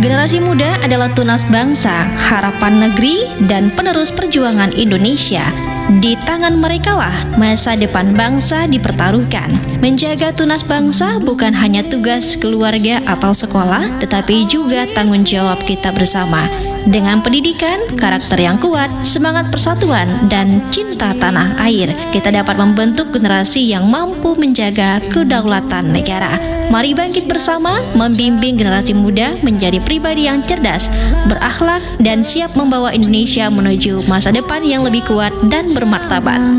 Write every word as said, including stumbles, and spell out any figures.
Generasi muda adalah tunas bangsa, harapan negeri, dan penerus perjuangan Indonesia. Di tangan merekalah masa depan bangsa dipertaruhkan. Menjaga tunas bangsa bukan hanya tugas keluarga atau sekolah, tetapi juga tanggung jawab kita bersama. Dengan pendidikan, karakter yang kuat, semangat persatuan, dan cinta tanah air, kita dapat membentuk generasi yang mampu menjaga kedaulatan negara. Mari bangkit bersama, membimbing generasi muda menjadi pribadi yang cerdas, berakhlak, dan siap membawa Indonesia menuju masa depan yang lebih kuat dan bermartabat.